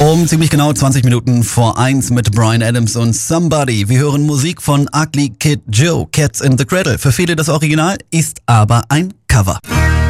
Um ziemlich genau 20 Minuten vor 1 mit Bryan Adams und Somebody. Wir hören Musik von Ugly Kid Joe, Cats in the Cradle. Für viele das Original, ist aber ein Cover.